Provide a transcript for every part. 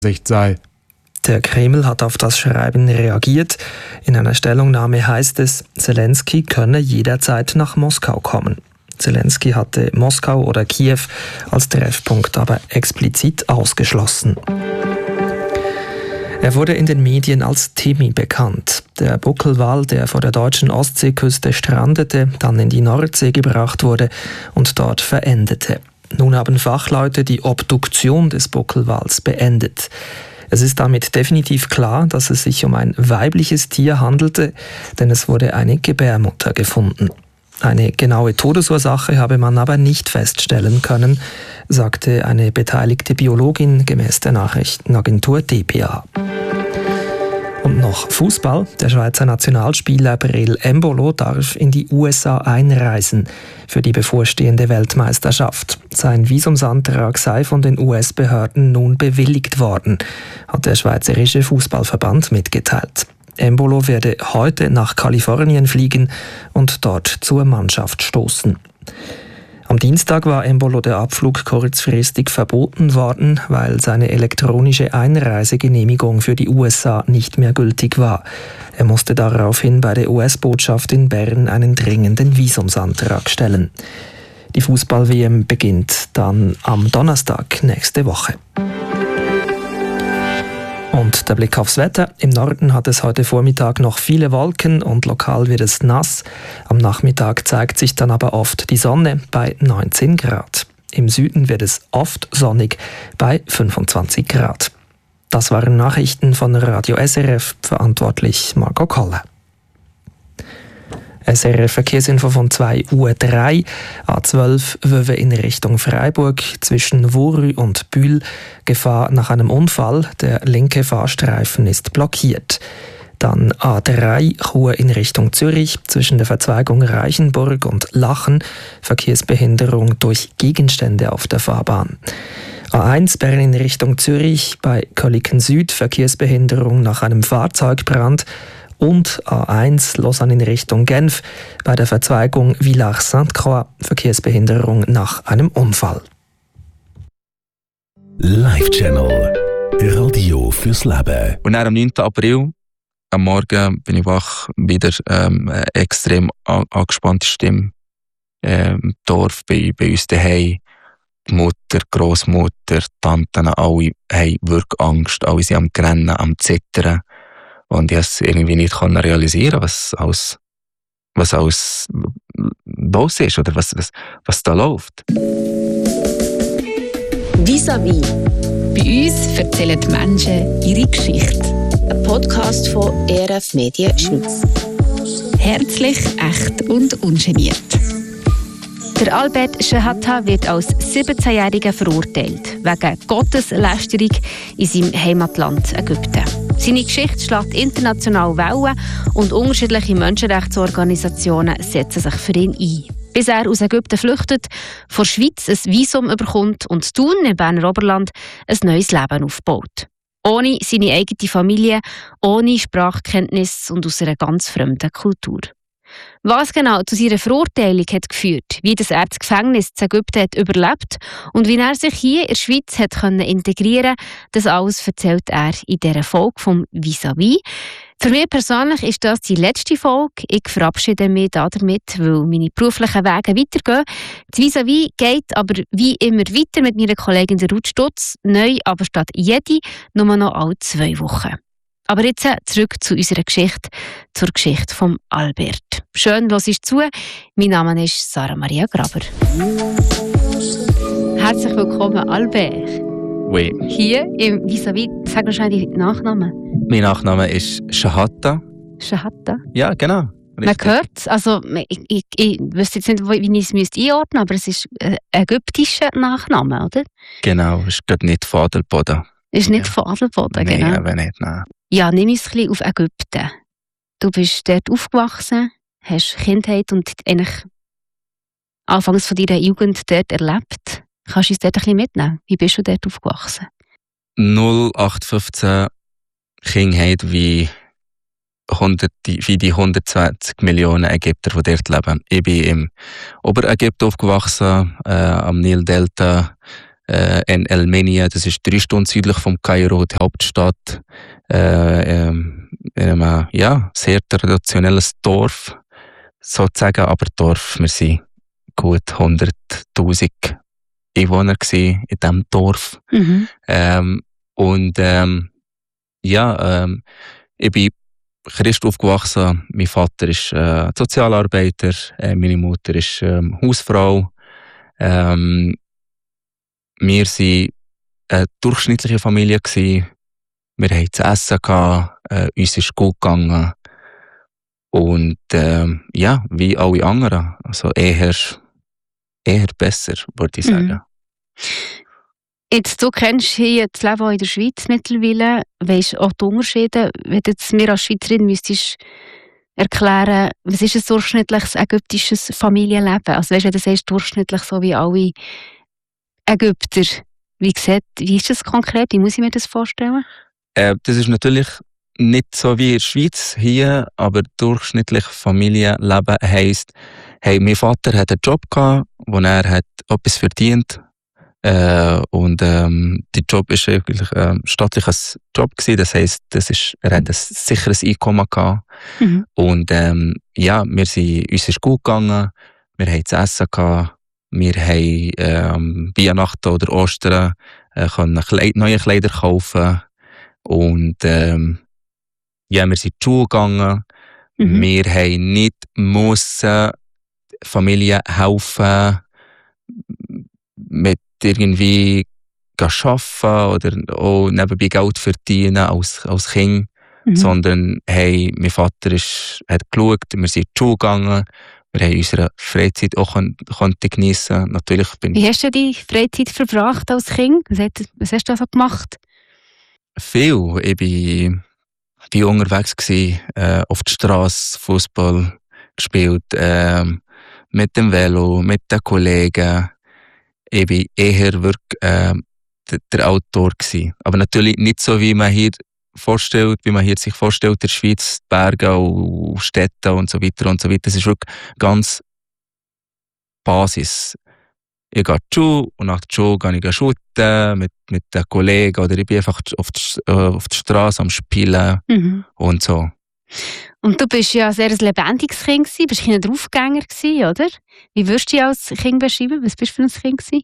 Sicht sei. Der Kreml hat auf das Schreiben reagiert. In einer Stellungnahme heißt es, Zelensky könne jederzeit nach Moskau kommen. Zelensky hatte Moskau oder Kiew als Treffpunkt aber explizit ausgeschlossen. Er wurde in den Medien als Timmy bekannt. Der Buckelwal, der vor der deutschen Ostseeküste strandete, dann in die Nordsee gebracht wurde und dort verendete. Nun haben Fachleute die Obduktion des Buckelwals beendet. Es ist damit definitiv klar, dass es sich um ein weibliches Tier handelte, denn es wurde eine Gebärmutter gefunden. Eine genaue Todesursache habe man aber nicht feststellen können, sagte eine beteiligte Biologin gemäß der Nachrichtenagentur dpa. Und noch Fußball. Der Schweizer Nationalspieler Breel Embolo darf in die USA einreisen für die bevorstehende Weltmeisterschaft. Sein Visumsantrag sei von den US-Behörden nun bewilligt worden, hat der Schweizerische Fußballverband mitgeteilt. Embolo werde heute nach Kalifornien fliegen und dort zur Mannschaft stoßen. Am Dienstag war Embolo der Abflug kurzfristig verboten worden, weil seine elektronische Einreisegenehmigung für die USA nicht mehr gültig war. Er musste daraufhin bei der US-Botschaft in Bern einen dringenden Visumsantrag stellen. Die Fußball-WM beginnt dann am Donnerstag nächste Woche. Und der Blick aufs Wetter. Im Norden hat es heute Vormittag noch viele Wolken und lokal wird es nass. Am Nachmittag zeigt sich dann aber oft die Sonne bei 19 Grad. Im Süden wird es oft sonnig bei 25 Grad. Das waren Nachrichten von Radio SRF, verantwortlich Marco Kolle. SRF Verkehrsinfo von 2:03 Uhr. A12 Wöwe in Richtung Freiburg zwischen Worü und Bühl. Gefahr nach einem Unfall. Der linke Fahrstreifen ist blockiert. Dann A3 Chur in Richtung Zürich zwischen der Verzweigung Reichenburg und Lachen. Verkehrsbehinderung durch Gegenstände auf der Fahrbahn. A1 Bern in Richtung Zürich bei Köliken Süd. Verkehrsbehinderung nach einem Fahrzeugbrand. Und A1 Lausanne in Richtung Genf bei der Verzweigung Villars-Sainte-Croix, Verkehrsbehinderung nach einem Unfall. Live-Channel Radio fürs Leben. Und dann am 9. April, am Morgen, bin ich wach, wieder extrem angespannte Stimme. Im Dorf, bei uns daheim. Die Mutter, Grossmutter, Tanten, alle haben wirklich Angst. Alle sind am Rennen, am Zittern. Und ich konnte es irgendwie nicht realisieren, was alles los ist oder was da läuft. Vis-à-vis. Bei uns erzählen die Menschen ihre Geschichte. Ein Podcast von ERF Medien Schweiz. Herzlich, echt und ungeniert. Der Albert Shehata wird als 17-Jähriger verurteilt, wegen Gotteslästerung in seinem Heimatland Ägypten. Seine Geschichte schlägt international Wellen und unterschiedliche Menschenrechtsorganisationen setzen sich für ihn ein. Bis er aus Ägypten flüchtet, vor der Schweiz ein Visum bekommt und Thun im Berner Oberland ein neues Leben aufbaut. Ohne seine eigene Familie, ohne Sprachkenntnis und aus einer ganz fremden Kultur. Was genau zu seiner Verurteilung hat geführt, wie das er das Gefängnis in Ägypten hat überlebt und wie er sich hier in der Schweiz hat integrieren konnte, das alles erzählt er in dieser Folge vom Vis-à-vis. Für mich persönlich ist das die letzte Folge. Ich verabschiede mich damit, weil meine beruflichen Wege weitergehen. Das Vis-à-vis geht aber wie immer weiter mit meiner Kollegin Ruth Stutz, neu aber statt jede nur noch alle 2 Wochen. Aber jetzt zurück zu unserer Geschichte, zur Geschichte von Albert. Schön, hörst du zu. Mein Name ist Sarah Maria Graber. Herzlich willkommen, Albert. Oui. Hier im Vis-à-vis, sag mir schnell deinen Nachnamen. Mein Nachname ist Shehata. Shehata? Ja, genau. Man hört es. Also, ich wüsste jetzt nicht, wie ich es einordnen müsste, aber es ist ein ägyptischer Nachname, oder? Genau, ist gerade nicht von Adelboden. Ist nicht von Adelboden, genau. Nein, aber nicht, nein. Ja, nimm uns ein bisschen auf Ägypten. Du bist dort aufgewachsen, hast Kindheit und eigentlich anfangs von deiner Jugend dort erlebt. Kannst du uns dort ein bisschen mitnehmen? Wie bist du dort aufgewachsen? 0815 Kindheit wie die 120 Millionen Ägypter, die dort leben. Ich bin im Oberägypten aufgewachsen, am Nildelta, in El-Menia, das ist 3 Stunden südlich vom Kairo, die Hauptstadt. In einem sehr traditionelles Dorf, sozusagen, aber Dorf, wir waren gut 100'000 Einwohner in diesem Dorf. Mhm. Ich bin Christ aufgewachsen. Mein Vater ist Sozialarbeiter, meine Mutter ist Hausfrau. Wir waren eine durchschnittliche Familie. Wir hatten zu essen, uns ist gut gegangen. Und wie alle anderen. Also eher besser, würde ich sagen. Jetzt, du kennst hier das Leben auch in der Schweiz mittlerweile, weisst auch die Unterschiede. Wenn du jetzt mir als Schweizerin müsstest erklären, was ist ein durchschnittliches ägyptisches Familienleben? Also weißt du, wenn du sagst, durchschnittlich so wie alle Ägypter, wie ist das konkret? Wie muss ich mir das vorstellen? Das ist natürlich nicht so wie in der Schweiz hier, aber durchschnittlich Familienleben heisst, hey, mein Vater hat einen Job gehabt, wo er hat etwas verdient. Der Job ist eigentlich ein staatlicher Job gewesen. Das heisst, er hat ein sicheres Einkommen gehabt. Mhm. Und uns ist gut gegangen. Wir hatten zu essen gehabt. Wir haben Weihnachten oder Ostern können neue Kleider kaufen. Und wir sind in die Schule gegangen. Mhm. Wir haben nicht müssen Familie helfen mit irgendwie arbeiten oder auch nebenbei Geld verdienen als Kind, sondern hey, mein Vater hat geschaut, wir sind in die Schule gegangen, wir haben unsere Freizeit auch geniessen. Natürlich Wie hast du die Freizeit verbracht als Kind? Was hast du so gemacht? Viel. Ich war unterwegs gewesen, auf der Straße, Fußball gespielt, mit dem Velo, mit den Kollegen. Ich war eher wirklich der Outdoor gewesen. Aber natürlich nicht so, wie man hier sich vorstellt, in der Schweiz, Berge und Städte und so weiter und so weiter. Das ist wirklich ganz Basis. Ich gehe in die Schule und nach der Schule gehe ich shooten mit den Kollegen oder ich bin einfach auf der Straße am Spielen und so. Und du bist ja ein sehr lebendiges Kind gewesen, bist ein Draufgänger gewesen, oder? Wie würdest du dich als Kind beschreiben? Was bist du für ein Kind gewesen?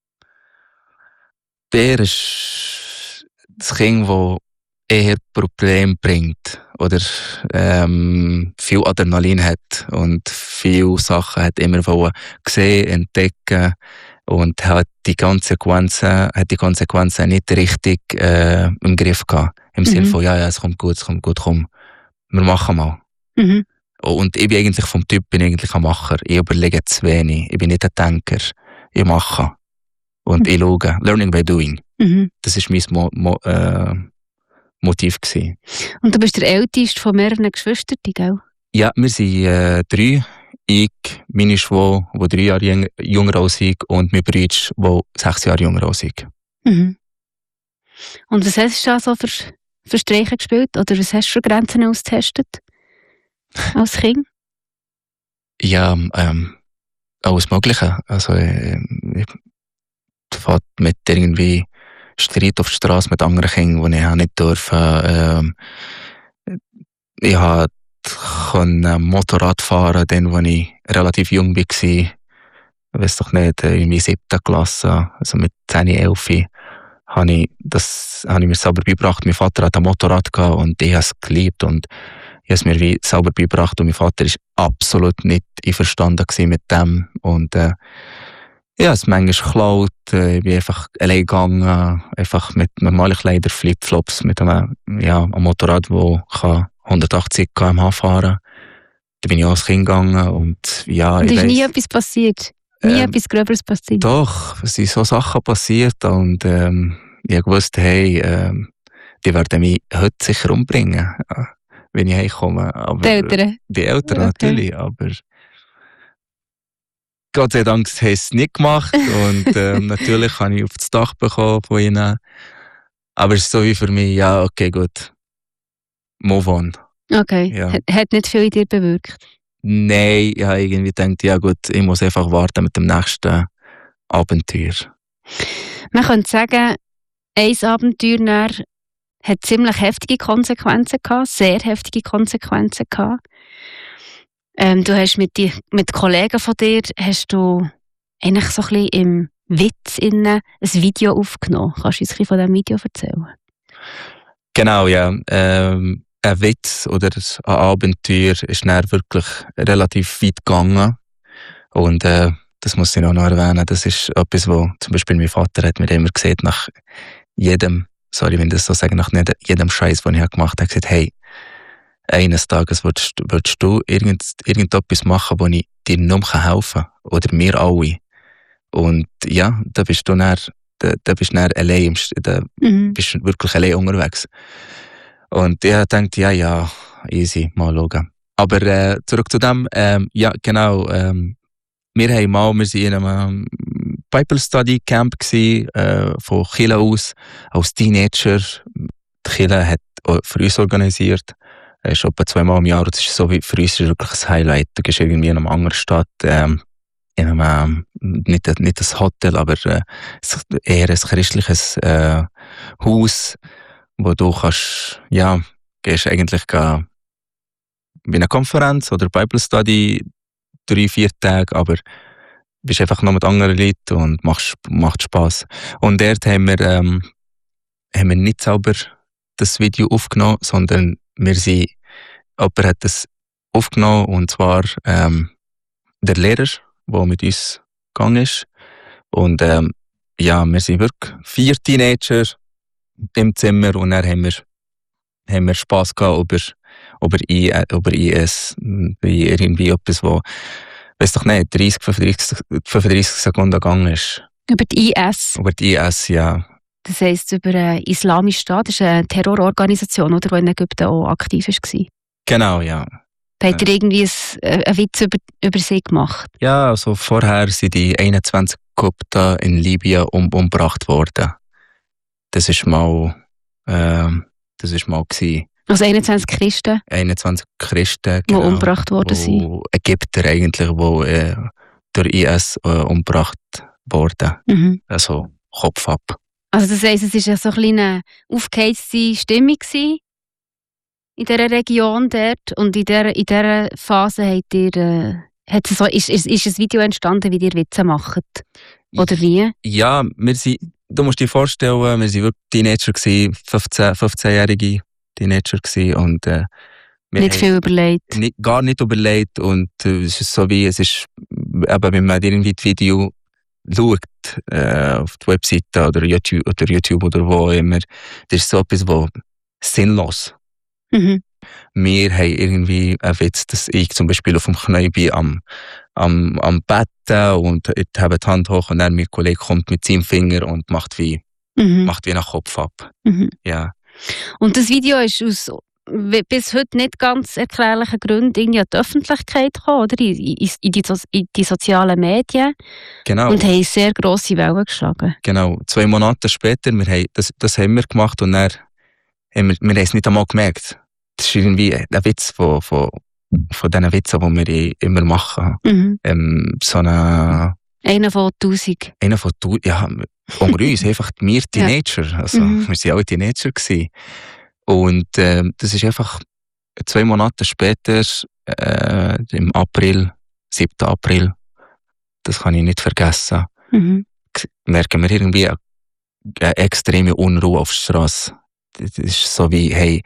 Der ist das Kind, das eher Probleme bringt oder viel Adrenalin hat und viele Sachen hat immer gesehen, entdecken und hat die Konsequenzen nicht richtig im Griff gehabt. Im Sinne von, ja, es kommt gut, komm, wir machen mal. Mhm. Und ich bin eigentlich vom Typ ein Macher. Ich überlege zu wenig. Ich bin nicht ein Denker. Ich mache. Und ich schaue. Learning by doing. Mhm. Das war mein Motiv gewesen. Und du bist der älteste von mehreren Geschwistern, gell? Ja, wir sind 3. Ich, meine Schwester, die 3 Jahre jünger als ich, und mein Bruder, der 6 Jahre jünger als ich. Mhm. Und was hast du da so für Streiche gespielt? Oder was hast du für Grenzen ausgetestet? Als Kind? Ja, alles Mögliche. Also, ich fahre mit irgendwie Streit auf der Straße mit anderen Kindern, die ich nicht durfte. Ich konnte Motorrad fahren, dann, als ich relativ jung war. Ich weiss doch nicht, in der 7. Klasse, also mit 10, 11, habe ich mir selber beigebracht. Mein Vater hatte ein Motorrad gehabt und ich habe es geliebt und ich habe es mir wie selber beigebracht und mein Vater war absolut nicht einverstanden mit dem und ja, es manchmal geklaut, ich bin einfach allein gegangen, einfach mit normalen Kleidern, Flipflops, mit einem Motorrad, das 180 km/h fahren. Da bin ich auch als Kind gegangen und ja, und ist nie etwas passiert? Nie etwas Gröberes passiert? Doch, es sind so Sachen passiert und ich wusste, hey, die werden mich heute sicher umbringen, wenn ich heimkomme. Aber, die Eltern? Die Eltern natürlich, aber Gott sei Dank haben sie es nicht gemacht und natürlich habe ich auf das Dach bekommen von ihnen. Aber es ist so wie für mich, ja, okay, gut, move on. Okay, ja. Hat nicht viel in dir bewirkt? Nein, ich habe irgendwie gedacht, ja gut, ich muss einfach warten mit dem nächsten Abenteuer. Man könnte sagen, ein Abenteuer hat ziemlich heftige Konsequenzen gehabt, sehr heftige Konsequenzen gehabt. Du hast mit Kollegen von dir hast du eigentlich so ein bisschen im Witz ein Video aufgenommen. Kannst du uns ein bisschen von diesem Video erzählen? Genau, ja. Ein Witz oder ein Abenteuer ist dann wirklich relativ weit gegangen. Und das muss ich auch noch erwähnen. Das ist etwas, wo zum Beispiel mein Vater hat mir immer gesagt, nach jedem, sorry, wenn ich das so sage, nach jedem Scheiß, den ich gemacht habe, hat gesagt, hey, eines Tages willst du irgendetwas machen, wo ich dir nicht helfen kann. Oder wir alle. Und ja, da bist du dann allein, bist wirklich allein unterwegs. Und ich dachte, ja, easy, mal schauen. Aber zurück zu dem, ja, genau, wir waren in einem Bible Study Camp von Chile aus, als Teenager. Die Chile hat für uns organisiert. Es ist etwa 2-mal im Jahr. Das ist so wie für uns wirklich ein Highlight. Du gehst irgendwie in einer anderen Stadt, in einem, nicht ein Hotel, aber eher ein christliches Haus, wo du kannst, ja, gehst eigentlich bei einer Konferenz oder Bible Study 3-4 Tage, aber bist einfach noch mit anderen Leuten und macht Spass. Und dort haben wir nicht selber das Video aufgenommen, sondern jemand hat das aufgenommen, und zwar der Lehrer, der mit uns gegangen ist. Und ja, wir sind wirklich 4 Teenager im Zimmer, und dann haben wir Spass gehabt über IS, irgendwie etwas, wo, weiss doch nicht, 35 Sekunden gegangen ist. Über die IS? Über die IS, ja. Das heisst, über den Islamischen Staat, das ist eine Terrororganisation, oder, die in Ägypten auch aktiv war. Genau, ja. Habt ihr irgendwie einen Witz über sie gemacht? Ja, also vorher sind die 21 Kopten in Libyen umgebracht worden. Das ist mal gewesen. Also 21 Christen? 21 Christen, genau, die umgebracht worden sind. Ägypter eigentlich, die durch IS umgebracht wurden. Mhm. Also Kopf ab. Also das heisst, es war so ein eine aufgeheizte Stimmung in dieser Region dort, und in dieser Phase ist ein Video entstanden, wie ihr Witze macht? Oder wie? Ja, du musst dir vorstellen, wir waren wirklich Teenager gewesen, 15-jährige Teenager gewesen, und nicht viel überlegt? Gar nicht überlegt, und es ist so wie, es ist, eben, wenn man irgendwie das Video schaut, auf die Webseite oder YouTube oder wo immer, das ist so etwas, wo sinnlos. Mhm. Wir haben irgendwie einen Witz, dass ich zum Beispiel auf dem Knie bin am Betten, und ich habe die Hand hoch, und dann mein Kollege kommt mit seinem Finger und macht wie einen Kopf ab. Mhm. Ja. Und das Video ist aus bis heute nicht ganz erklärlichen Gründen irgendwie an die Öffentlichkeit gekommen, oder? In die sozialen Medien. Genau. Und haben sehr grosse Wellen geschlagen. Genau. 2 Monate später, das haben wir gemacht, und dann haben wir es nicht einmal gemerkt. Das ist irgendwie ein Witz von diesen Witzen, die wir immer machen. Mhm. Einer von 1000. Ja, unter uns, einfach wir Teenager. Ja. Also, wir waren alle Teenager gewesen. Und das ist einfach 2 Monate später, im April, 7. April, das kann ich nicht vergessen, merken wir irgendwie eine extreme Unruhe auf der Straße. Das ist so wie, hey,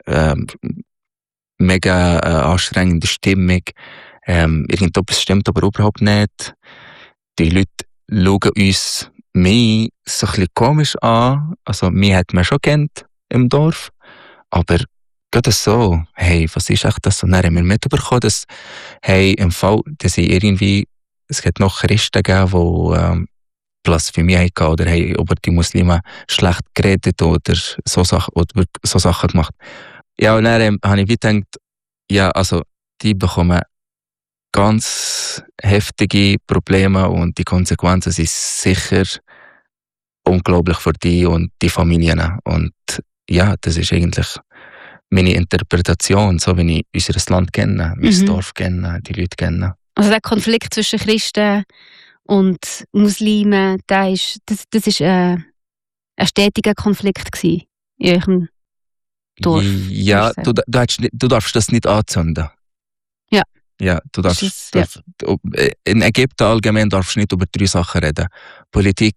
mega anstrengende Stimmung, irgendetwas stimmt aber überhaupt nicht. Die Leute schauen uns mich so ein bisschen komisch an, also mich hat man schon kennt im Dorf, aber gerade so, hey, was ist echt das? Und dann haben wir mitbekommen, dass, hey, im Fall, dass es hat noch Christen gegeben, die Blasphemie hatten, oder hey, über die Muslime schlecht geredet oder so Sachen gemacht. Ja, und dann habe ich gedacht, ja, also, die bekommen ganz heftige Probleme, und die Konsequenzen sind sicher unglaublich für die und die Familien. Und ja, das ist eigentlich meine Interpretation, so wie ich unser Land kenne, mein Dorf kenne, die Leute kenne. Also der Konflikt zwischen Christen und Muslime, das ist ein stetiger Konflikt gewesen in eurem Dorf. Ja, du darfst das nicht anzünden. Ja. Ja, du darfst. In Ägypten allgemein darfst du nicht über 3 Sachen reden: Politik,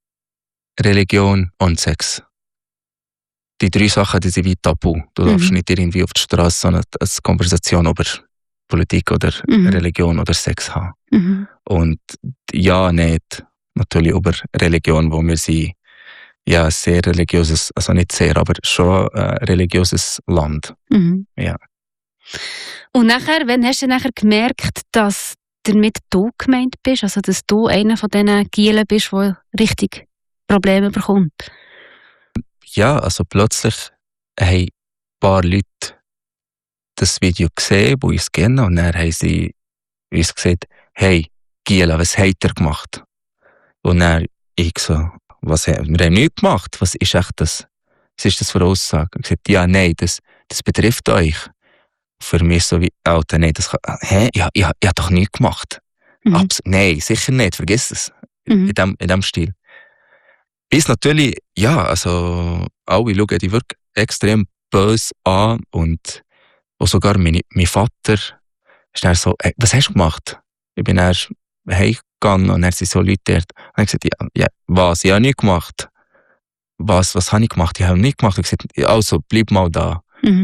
Religion und Sex. Die 3 Sachen, die sind wie tabu. Du darfst nicht irgendwie auf der Straße eine Konversation über Politik oder Religion oder Sex haben. Und ja, nicht natürlich über Religion, wo wir sind. Ja, sehr religiöses, also nicht sehr, aber schon religiöses Land. Ja. Und nachher, wann hast du nachher gemerkt, dass du damit du gemeint bist? Also, dass du einer von diesen Gielen bist, der richtig Probleme bekommt? Ja, also plötzlich haben ein paar Leute das Video gesehen, die uns kennen, und dann haben sie uns gesagt: «Hey, Giela, was habt ihr gemacht?» Und dann ich so: wir haben nichts gemacht, was ist echt das? Was ist das für eine Aussage? Und ich gesagt: «Ja, nein, das betrifft euch.» Für mich so wie: «Alter, nein, das kann, ich hab doch nichts gemacht.» Nein, sicher nicht, vergiss es. In dem Stil. Bis natürlich, ja, also alle schauen die wirklich extrem böse an, und auch sogar mein Vater ist dann so: «Hey, was hast du gemacht?» Ich bin dann heimgegangen und dann sind so Leute dort. Und ich gesagt: «Ja, was? Ich habe nichts gemacht.» «Was habe ich gemacht?» «Ich habe nichts gemacht.» Ich gesagt: «Also, bleib mal da.»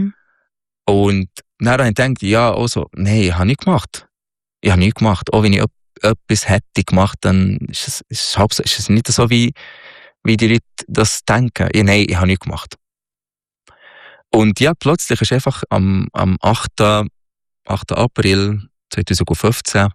Und dann habe ich gedacht: ja, also, nein, ich habe nichts gemacht. Ich habe nichts gemacht. Auch wenn ich etwas hätte gemacht, dann ist es nicht so, wie die Leute das denken. Ja, nein, ich habe nichts gemacht. Und ja, plötzlich ist einfach am 8. April 2015,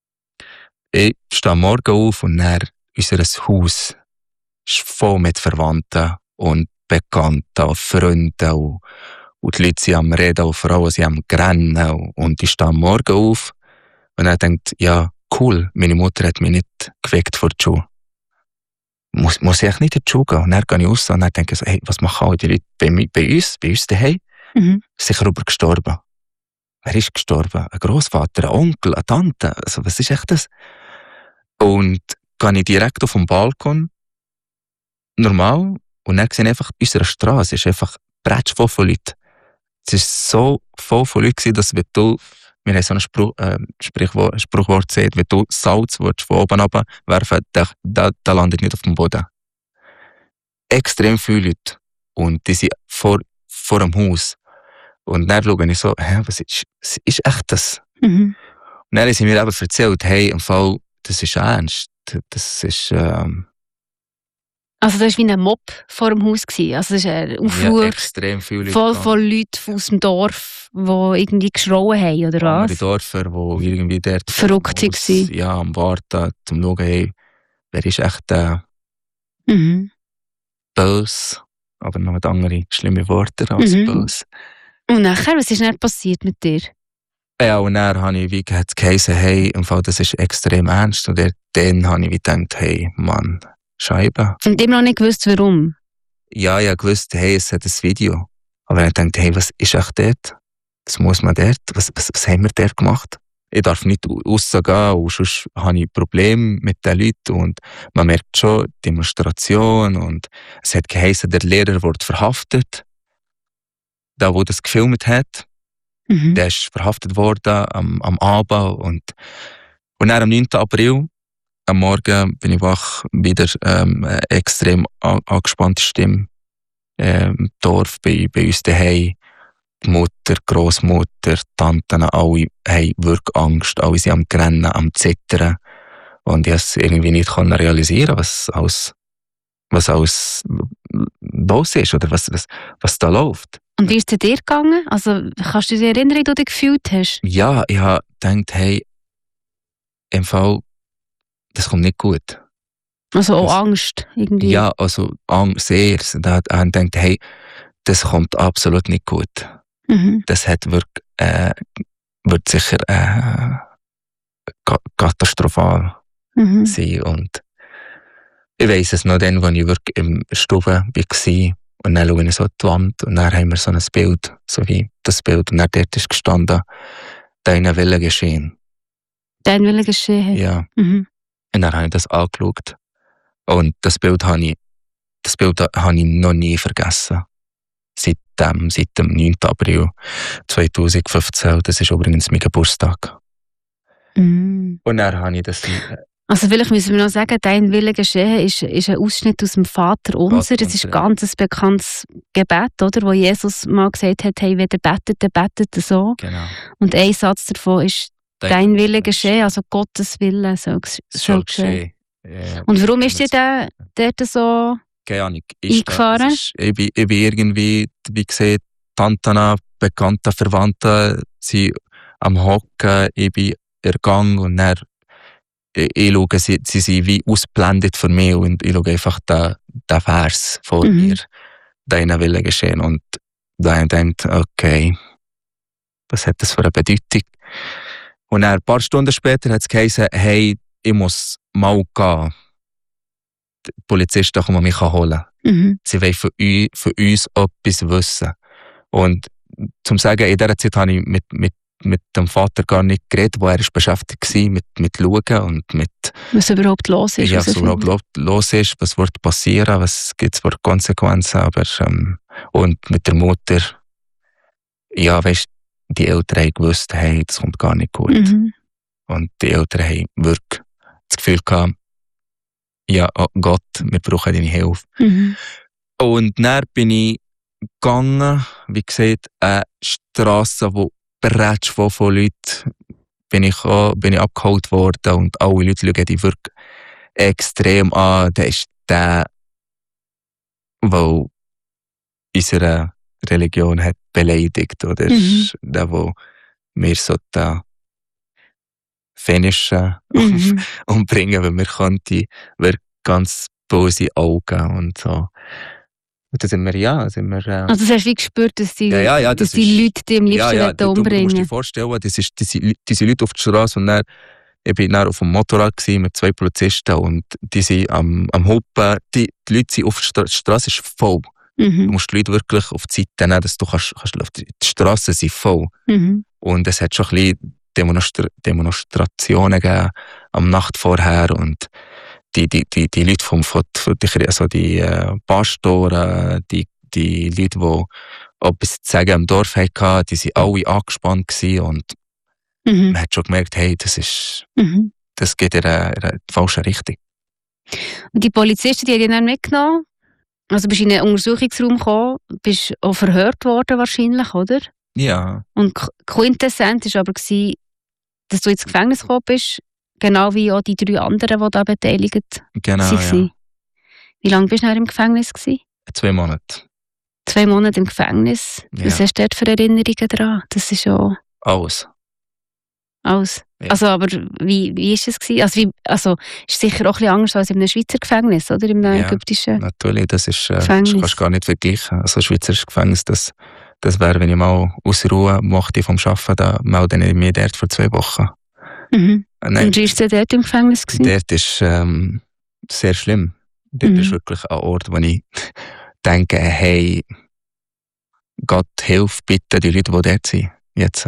ich stehe am Morgen auf und dann unser Haus ist voll mit Verwandten und Bekannten und Freunden, und die Leute sind am Reden und Frauen sind am Rennen, und ich stehe am Morgen auf und dann denkt: ja, cool, meine Mutter hat mich nicht geweckt vor der Schule. Muss ich echt nicht in die Schule gehen? Und dann gehe ich raus und dann denke ich so: hey, was machen all die Leute bei uns daheim? Sicher über gestorben. Wer ist gestorben? Ein Grossvater, ein Onkel, eine Tante? Also, was ist echt das? Und gehe ich direkt auf den Balkon, normal, und dann sehe ich einfach, unsere Straße ist einfach bretschvoll von Leuten. Es war so voll von Leuten, dass wir haben so ein Spruchwort gesehen: wenn du Salz von oben runter werfen, da landet nicht auf dem Boden. Extrem viele Leute. Und die sind vor dem Haus. Und dann schaue ich so: was ist echt das? Und dann haben sie mir eben erzählt: hey, im Fall, das ist ernst. Das ist... Also das war wie ein Mob vor dem Haus. Also das ist ein Aufruhr, ja, extrem viele Leute voll von Leuten aus dem Dorf, die irgendwie geschrauen haben, oder was? Die Dörfer, die irgendwie dort verrückt waren. Ja, am Warten, zum schauen, hey, wer ist echt böse, aber noch mit anderen schlimme Worte als böse. Und nachher, was ist dann passiert mit dir? Ja, und dann habe ich wie geheißen: hey, im Fall, das ist extrem ernst. Und dann habe ich wie gedacht: hey, Mann, Scheibe. Und immer noch nicht gewusst, warum? Ja, ich wusste: hey, es hat ein Video. Aber ich dachte: hey, was ist echt dort? Was muss man dort? Was haben wir dort gemacht? Ich darf nicht rausgehen, und sonst habe ich Probleme mit den Leuten. Und man merkt schon Demonstration. Und es hat geheißen, der Lehrer wird verhaftet. Der das gefilmt hat, der ist verhaftet worden am Abend. Und dann am 9. April, am Morgen, bin ich wach, wieder extrem angespannte Stimme. Im Dorf, bei uns daheim. Die Mutter, Grossmutter, Tanten, alle haben wirklich Angst. Alle sind am Rennen, am Zittern. Und ich konnte es irgendwie nicht realisieren, was alles los ist oder was da läuft. Und wie ist es dir gegangen? Also, kannst du dich erinnern, wie du dich gefühlt hast? Ja, ich habe gedacht: hey, im Fall, das kommt nicht gut. Also auch Angst irgendwie? Ja, also Angst, sehr. Da habe ich gedacht: hey, das kommt absolut nicht gut. Das wird sicher katastrophal sein. Und ich weiss es noch dann, als ich wirklich in der Stube war. Und dann schaue ich so an die Wand und dann haben wir so ein Bild, so wie das Bild. Und dann dort ist gestanden: deine Wille geschehen. Dein Wille geschehen? Ja. Und dann habe ich das angeschaut. Und das Bild habe ich noch nie vergessen. Seit dem 9. April 2015. Das ist übrigens mein Geburtstag. Mm. Und dann habe ich das... Also vielleicht müssen wir noch sagen, «Dein Wille geschehe» ist ein Ausschnitt aus dem Vater unser. Das ist ganz ein bekanntes Gebet, oder? Wo Jesus mal gesagt hat, hey, wenn ihr betet, dann betet so. Genau. Und ein Satz davon ist «Dein Wille geschehe», also Gottes Wille soll geschehen. Ja. Und warum ist dir der dort so keine Ahnung, eingefahren? Ich bin irgendwie, wie gesagt, Tanten, Bekannte, Verwandte sind am Hocken, ich bin ergangen und dann ich schaue, sie sind wie ausblendet für mich und ich schaue einfach den Vers vor mir, deiner Wille geschehen. Und dann denkt, okay, was hat das für eine Bedeutung? Und dann, ein paar Stunden später hat es geheißen, hey, ich muss mal gehen. Die Polizisten kommen mich holen. Sie wollen von uns etwas wissen. Und zum sagen, in dieser Zeit habe ich mit dem Vater gar nicht geredet, wo er ist beschäftigt war mit Schauen und mit... Was überhaupt los ist. Ja, was überhaupt los ist, was wird passieren, was gibt es für Konsequenzen. Aber, und mit der Mutter, ja, weißt, die Eltern haben gewusst, hey, das kommt gar nicht gut. Und die Eltern haben wirklich das Gefühl gehabt, ja, oh Gott, wir brauchen deine Hilfe. Und dann bin ich gegangen, wie gesagt, eine Strasse, wo bereits von Leuten bin ich abgeholt worden und alle Leute schauen die wirklich extrem an. Der ist der unsere Religion hat beleidigt, oder der, der mir so da finischen umbringen, weil wir könnten ganz böse Augen und so. Und dann sind wir, also das hast du wie gespürt, dass die, dass die Leute die am liebsten umbringen. Du musst dir vorstellen, diese Leute auf der Straße und dann, ich bin dann auf dem Motorrad mit 2 Polizisten und die sind am Hupen. Die Leute sind auf der Straße ist voll. Du musst die Leute wirklich auf die Seite nehmen, dass du kannst die Straßen sind voll. Und es hat schon ein bisschen Demonstrationen gegeben am Nacht vorher und die Leute also die Pastoren, die Leute, die etwas zu sagen im Dorf hatten, die waren alle angespannt gewesen und man hat schon gemerkt, hey, das geht in eine falsche Richtung. Und die Polizisten, die haben dich dann mitgenommen? Also bist du in einen Untersuchungsraum gekommen, bist auch verhört worden wahrscheinlich, oder? Ja. Und Quintessenz war aber, dass du ins Gefängnis gekommen bist, genau wie auch die 3 anderen, die da beteiligt waren. Genau, ja. Wie lange bist du im Gefängnis? 2 Monate. 2 Monate im Gefängnis. Ja. Was hast du dort für Erinnerungen daran? Das ist ja... Alles. Ja. Also, aber wie ist es gewesen? Also ist sicher auch ein bisschen anders als in einem Schweizer Gefängnis, oder? Im ägyptischen natürlich, das Gefängnis. Das kannst du gar nicht vergleichen. Also Schweizerisches Gefängnis, das wäre, wenn ich mal ausruhe möchte vom Arbeiten, dann melde ich mich dort für 2 Wochen. Und wie war es dort im Gefängnis? Dort ist sehr schlimm. Dort ist wirklich ein Ort, wo ich denke, hey, Gott, hilf bitte die Leute, die dort sind. Jetzt.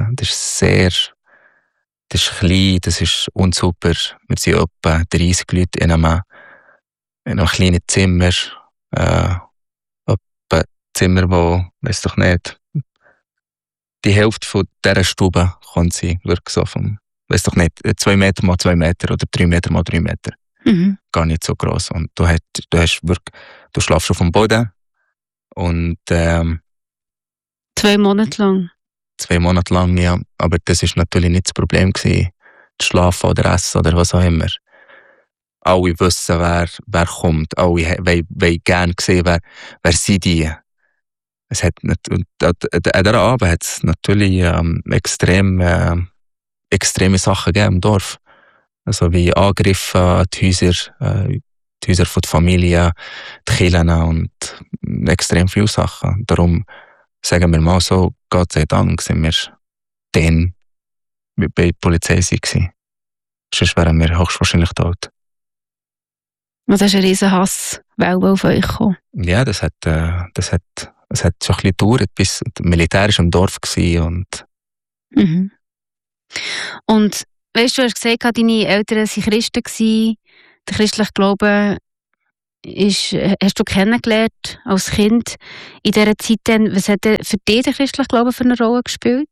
Das ist klein, das ist unsuper. Wir sind etwa 30 Leute in einem kleinen Zimmer. Etwa ein Zimmer, wo, weiss doch nicht, die Hälfte von dieser Stube kann sein, wirklich so vom, weiss doch nicht, 2 Meter mal 2 Meter oder 3 Meter mal 3 Meter. Gar nicht so gross. Und du schlafst auf dem Boden und 2 Monate lang. 2 Monate lang, ja. Aber das war natürlich nicht das Problem gewesen. Das Schlafen oder Essen oder was auch immer. Alle wissen, wer kommt. Alle wollen gerne sehen, wer sind die. Es hat an dieser Abend hat es natürlich extreme Sachen gegeben im Dorf. Also wie Angriffe an die Häuser von der Familie, die Kirchen und extrem viele Sachen. Darum sagen wir mal so, Gott sei Dank sind wir dann bei der Polizei gewesen. Sonst wären wir höchstwahrscheinlich tot. Und da ist ein riesen Hasswelle auf euch gekommen. Ja, es hat schon ein bisschen gedauert, bis das Militär im Dorf war. Und Weißt du hast gesagt, deine Eltern waren Christen. Der christliche Glaube hast du kennengelernt als Kind. In dieser Zeit dann, was hat für dich der christliche Glaube für eine Rolle gespielt?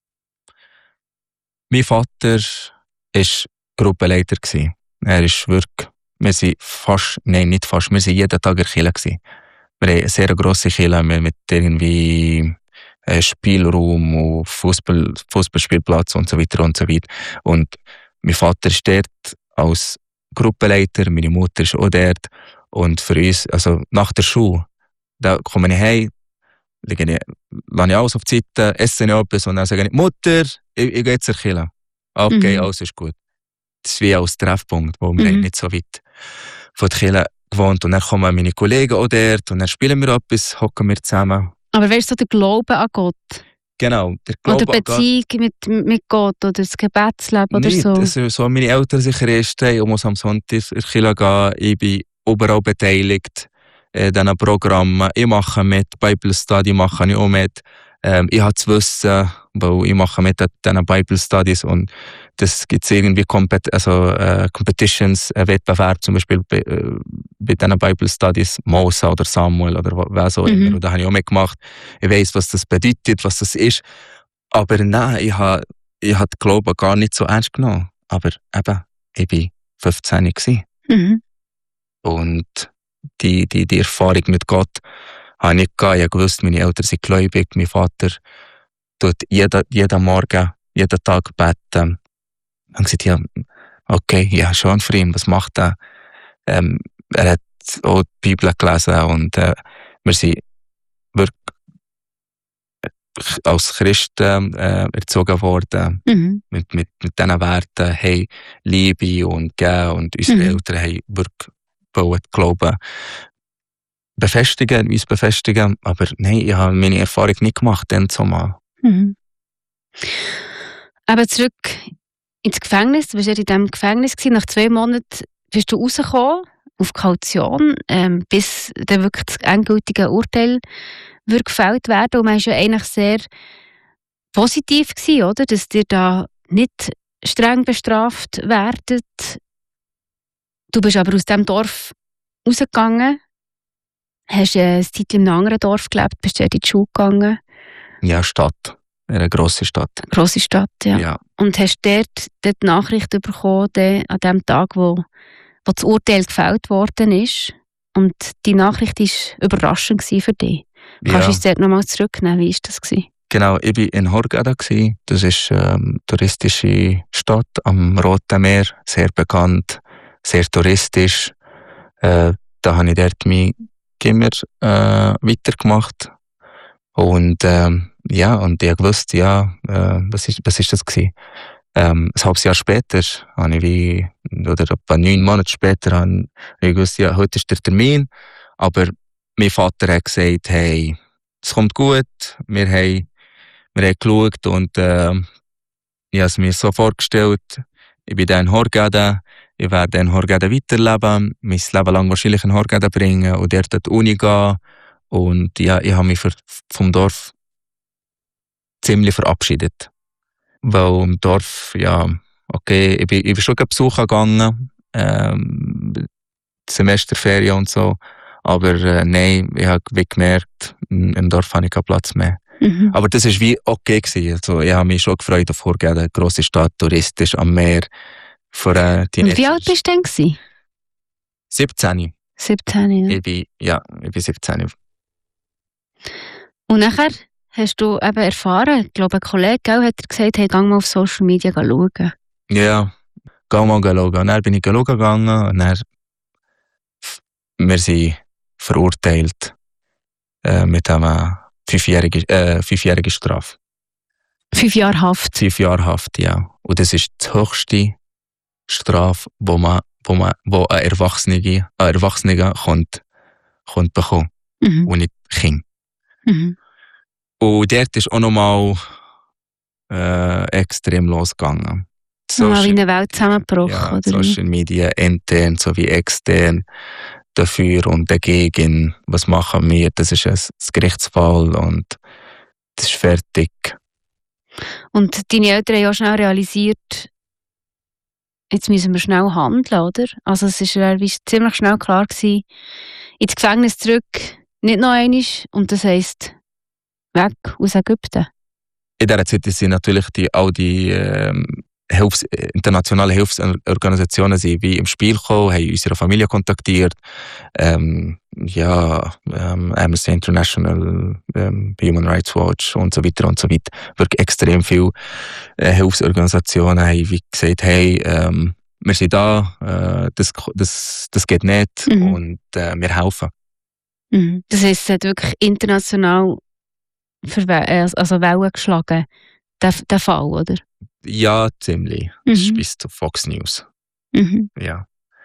Mein Vater war Gruppenleiter. Er ist wirklich, wir sind jeden Tag in der Kirche. Wir haben eine sehr grosse Kirche mit irgendwie Spielraum und Fußballspielplatz und so weiter und so weiter. Und mein Vater ist dort als Gruppenleiter, meine Mutter ist auch dort. Und für uns, also nach der Schule, da komme ich heim, lasse ich alles auf die Seite, esse ich etwas und dann sage ich, Mutter, ich gehe zur Kirche. Okay, alles ist gut. Das ist wie als Treffpunkt, wo wir nicht so weit von der Kirche gewohnt. Und dann kommen meine Kollegen auch dort und dann spielen wir etwas, hocken wir zusammen. Aber weißt du, der Glaube an Gott? Genau, der Glaube oder Beziehung mit Gott oder das Gebetsleben oder nicht, so? Das ist so, meine Eltern sind Christen, ich muss am Sonntag in die Kirche gehen, ich bin überall beteiligt in diesen Programmen. Ich mache mit, Bible Study mache ich auch mit. Ich habe zu wissen, weil ich mache mit diesen Bible Studies und das gibt es irgendwie Competitions, Wettbewerb zum Beispiel bei diesen Bible Studies, Mose oder Samuel oder was auch immer. Und da habe ich auch mitgemacht. Ich weiss, was das bedeutet, was das ist. Aber nein, ich habe den Glauben gar nicht so ernst genommen. Aber eben, ich war 15 gewesen. Und die Erfahrung mit Gott habe ich nicht gehabt. Ich wusste, meine Eltern sind gläubig. Mein Vater tut jeden Morgen, jeden Tag beten. Dann gesagt, ja, okay, ja, schon für ihn. Was macht er? Er hat auch die Bibel gelesen und wir sind wirklich als Christen erzogen worden mit diesen Werten, hey, Liebe und Geben. Und unsere Eltern haben wirklich Glauben uns befestigen. Aber nein, ich habe meine Erfahrung nicht gemacht, dann zumal. Aber zurück ins Gefängnis. Du warst ja in diesem Gefängnis gewesen. Nach 2 Monaten bist du rausgekommen, auf Kaution, bis dann wirklich das endgültige Urteil würde gefällt werden. Und man war ja eigentlich sehr positiv gewesen, oder? Dass ihr da nicht streng bestraft werdet. Du bist aber aus diesem Dorf rausgegangen, hast eine Zeit in einem anderen Dorf gelebt, bist du in die Schule gegangen. Ja, Stadt. Eine grosse Stadt. Grosse Stadt, ja. Und hast dort die Nachricht bekommen, an dem Tag, wo das Urteil gefällt worden ist. Und die Nachricht war überraschend für dich. Kannst du uns dort nochmal zurücknehmen? Wie war das? Genau, ich war in Hurghada. Das ist eine touristische Stadt am Roten Meer, sehr bekannt, sehr touristisch. Da habe ich dort mein Gimmer weitergemacht. Und und ich wusste, was ist das gewesen? Ein halbes Jahr später, oder etwa 9 Monate später, habe ich gewusst, ja, heute ist der Termin. Aber mein Vater hat gesagt, hey, es kommt gut, wir haben geschaut und ich habe es mir so vorgestellt, ich bin dann in Hurghada, ich werde in Hurghada weiterleben, mein Leben lang wahrscheinlich in Hurghada bringen und dort an die Uni gehen. Und ja, ich habe mich vom Dorf ziemlich verabschiedet. Weil im Dorf, okay, ich bin schon besuchen gegangen, Semesterferien und so, aber nein, ich habe gemerkt, im Dorf habe ich keinen Platz mehr. Aber das war wie okay gewesen. Also, ich habe mich schon gefreut auf Hurghada, eine grosse Stadt, touristisch, am Meer. Für und wie alt bist du denn? 17. 17, ja. Ich bin 17. Und nachher hast du eben erfahren, ich glaube, ein Kollege hat dir gesagt, hey, geh mal auf Social Media schauen. Ja, geh mal schauen. Und dann bin ich schauen gegangen und dann wir sind verurteilt mit einer 5-jährigen Strafe. 5 Jahre Haft? 5 Jahre Haft, ja. Und das ist die höchste Strafe, wo ein Erwachsener kommt bekommen. Und nicht Kind. Und dort ist auch nochmal extrem losgegangen. Mal wie eine Welt zusammengebrochen, ja, oder? Social Media intern sowie extern dafür und dagegen. Was machen wir? Das ist ein Gerichtsfall und das ist fertig. Und deine Eltern haben ja schnell realisiert, jetzt müssen wir schnell handeln, oder? Also es war ziemlich schnell klar gewesen, ins Gefängnis zurück, nicht noch einmal, und das heisst, weg aus Ägypten. In dieser Zeit sind natürlich all die internationalen Hilfsorganisationen sind wie im Spiel gekommen, haben unsere Familie kontaktiert, Amnesty International, Human Rights Watch und so weiter und so weiter. Wirklich extrem viele Hilfsorganisationen haben wie gesagt, hey, wir sind da, das geht nicht und wir helfen. Mhm. Das heisst, es hat wirklich international Wellen geschlagen, der Fall, oder? Ja, ziemlich. Das ist bis zu Fox News. Ja.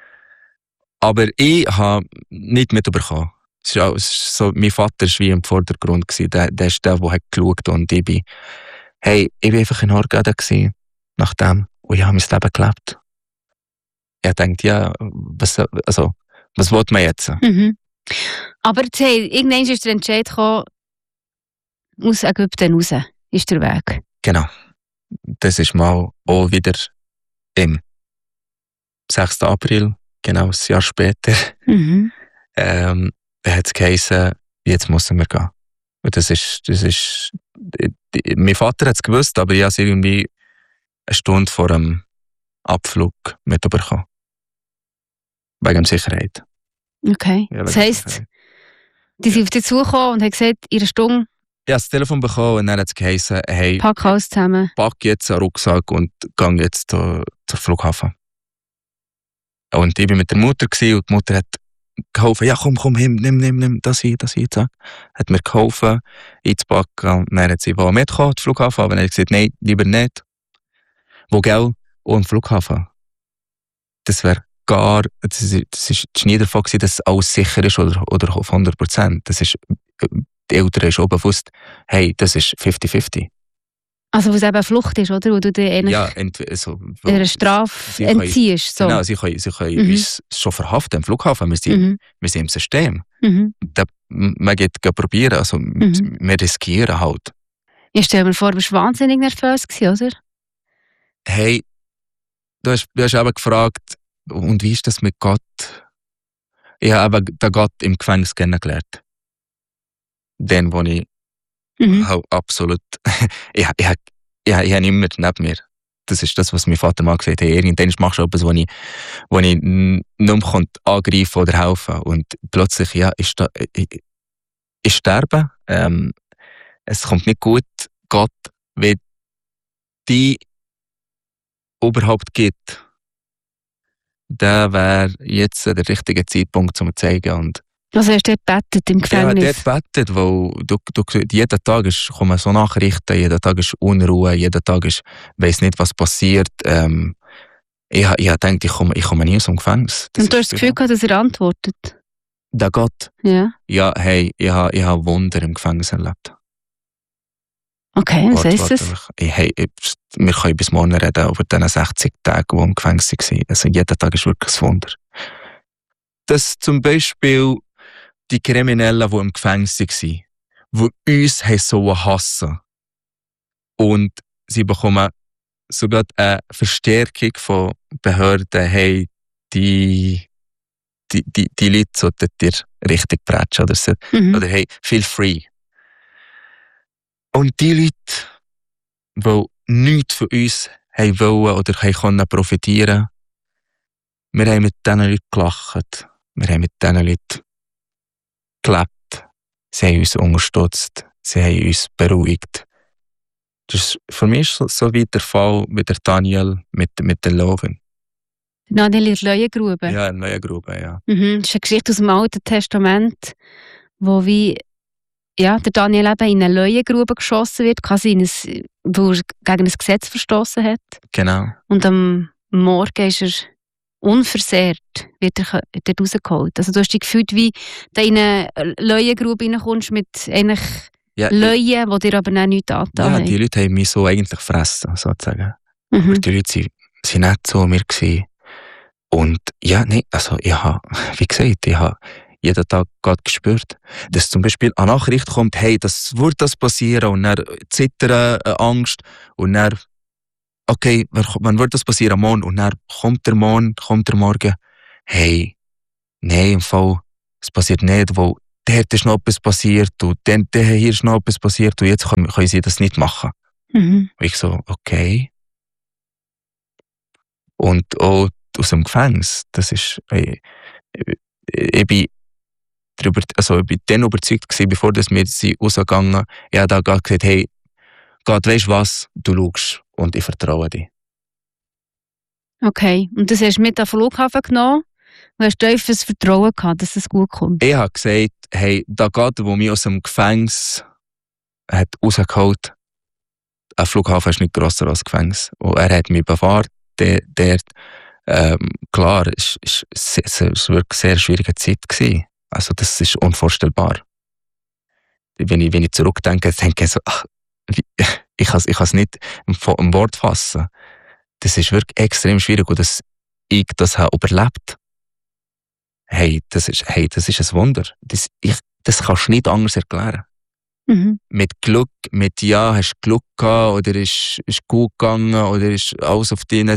Aber ich habe nicht mitbekommen. So, mein Vater war wie im Vordergrund. Der ist der geschaut hat. Und ich bin einfach in Hurghada nach dem. Und ich habe mein Leben gelebt. Ich dachte, ja, was will man jetzt? Aber irgendwann ist der Entscheid gekommen, aus Ägypten raus, ist der Weg. Genau. Das ist mal auch wieder im 6. April, genau ein Jahr später, hat es geheißen, jetzt müssen wir gehen. Und das ist mein Vater hat es gewusst, aber ich habe es irgendwie eine Stunde vor dem Abflug mitbekommen. Wegen Sicherheit. Okay. Ja, das heisst, die sind auf dich zugekommen und haben gesagt, in einer Stunde. Ich habe das Telefon bekommen und dann hat es geheißen, hey, pack alles zusammen. Pack jetzt einen Rucksack und geh jetzt zur Flughafen. Und ich war mit der Mutter und die Mutter hat geholfen, ja komm, nimm das hier, zack. Hat mir geholfen, einzupacken. Und dann hat sie mitgekommen, zum Flughafen, aber dann hat sie gesagt, nein, lieber nicht. Wo gell? Und Flughafen. Das wäre das ist nie davon gewesen, dass alles sicher ist oder auf 100%. Das ist, die Eltern ist auch bewusst, hey, das ist 50-50. Also, wo es eben Flucht ist, oder? Wo du dir einer Strafe entziehst. So. Genau, sie können uns schon verhaften im Flughafen. Wir sind im System. Man geht probieren, also wir riskieren halt. Ich stelle mir vor, du warst wahnsinnig nervös gewesen, oder? Hey, du hast eben gefragt, und wie ist das mit Gott? Ich habe eben den Gott im Gefängnis kennengelernt. Den, wo ich absolut... ich habe ihn immer neben mir. Das ist das, was mein Vater mal gesagt hat. Hey, irgendwann machst du etwas, wo ich nicht mehr angreifen oder helfen. Und plötzlich, ja, ich sterbe. Es kommt nicht gut. Gott, wie die überhaupt gibt, der wäre jetzt der richtige Zeitpunkt, um zu zeigen. Und also hast du dort gebetet im Gefängnis? Ja, dort gebetet, weil jeden Tag kommen so Nachrichten, jeden Tag ist Unruhe, jeden Tag ist, weiss nicht, was passiert. Ich denke, ich komme nie aus dem Gefängnis. Und du hast das Gefühl gehabt, dass er antwortet? Der Gott? Ja. Ja, hey, ich habe Wunder im Gefängnis erlebt. Okay, was heisst das? Hey, wir können bis morgen reden über diese 60 Tage, die im Gefängnis waren. Also jeder Tag ist wirklich ein Wunder. Dass zum Beispiel die Kriminellen, die im Gefängnis waren, die uns so hassen. Und sie bekommen sogar eine Verstärkung von Behörden, hey, die Leute sollten dir richtig prätschen oder so. Oder hey, feel free. Und die Leute, die nichts von uns haben wollen oder können profitieren, wir haben mit diesen Leuten gelacht. Wir haben mit diesen Leuten gelebt. Sie haben uns unterstützt. Sie haben uns beruhigt. Das ist für mich so wie der Fall mit der Daniel, mit der Loven. Daniel in der Leuengrube? Ja, in der Leuengrube, ja. Das ist eine Geschichte aus dem Alten Testament, wo der Daniel eben in eine Leuengrube geschossen wird, quasi wo er gegen ein Gesetz verstoßen hat. Genau. Und am Morgen ist er unversehrt, wird er dort rausgeholt. Also du hast dich gefühlt, wie du in eine Leuengrube reinkommst mit eigentlich Leuen, die dir aber dann nichts angetan haben. Ja, die Leute haben mich so eigentlich gefressen, sozusagen. Aber die Leute waren nicht so mir gewesen. Und ja, nee, also ich habe jeden Tag Gott gespürt, dass zum Beispiel eine Nachricht kommt, hey, das wird passieren, und dann Zittern, Angst, und dann okay, wann wird das passieren? Morgen? Und dann kommt der Morgen. Hey, nein, im Fall, es passiert nicht, weil dort ist noch etwas passiert und hier ist noch etwas passiert und jetzt können sie das nicht machen. Und ich so, okay. Und auch aus dem Gefängnis, das ist, ich bin dann überzeugt gewesen, bevor wir rausgegangen sind. Ich habe da gerade gesagt, hey, Gott, weisst du was, du schaust und ich vertraue dir. Okay, und das hast du mit an den Flughafen genommen und hast tiefes Vertrauen gehabt, dass es gut kommt? Ich habe gesagt, hey, da Gott, der mich aus dem Gefängnis hat rausgeholt, ein Flughafen ist nicht grosser als Gefängnis. Und er hat mich bewahrt, dort. Klar, es war wirklich eine sehr schwierige Zeit gewesen. Also das ist unvorstellbar. Wenn ich zurückdenke, denke ich so, ich kann es nicht im Wort fassen. Das ist wirklich extrem schwierig und dass ich das habe überlebt. Hey, das ist ein Wunder. Das kannst du nicht anders erklären. Mit Glück, hast du Glück gehabt oder ist gut gegangen oder ist alles auf dich.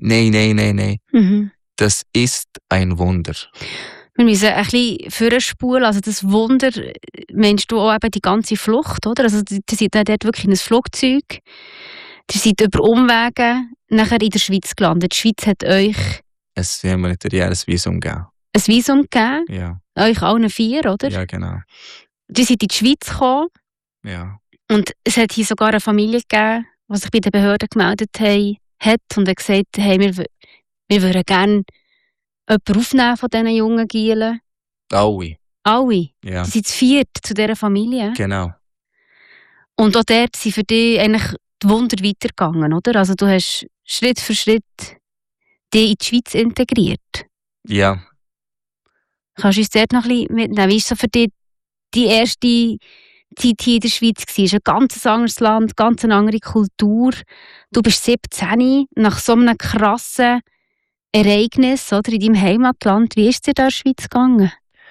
Nein. Das ist ein Wunder. Wir müssen ein bisschen vorspulen. Also das Wunder, meinst du auch eben die ganze Flucht, oder? Also ihr seid dort wirklich in ein Flugzeug. Ihr seid über Umwege nachher in der Schweiz gelandet. Die Schweiz hat euch ein humanitäres Visum gegeben. Ein Visum gegeben? Ja. Euch allen 4, oder? Ja, genau. Ihr seid in die Schweiz gekommen. Ja. Und es hat hier sogar eine Familie gegeben, die sich bei den Behörden gemeldet hat und hat gesagt, hey, wir würden gerne jemanden aufnehmen von diesen jungen Gielen. Alle? Ja. Die sind zu 4 zu dieser Familie. Genau. Und auch dort sind für dich eigentlich die Wunder weitergegangen, oder? Also du hast Schritt für Schritt dich in die Schweiz integriert. Ja. Kannst du uns dort noch ein bisschen mitnehmen? Wie war so für dich die erste Zeit hier in der Schweiz? Es ist ein ganz anderes Land, ganz eine andere Kultur. Du bist 17, nach so einem krassen Ereignis, oder, in deinem Heimatland. Wie ist es dir da in der Schweiz gegangen?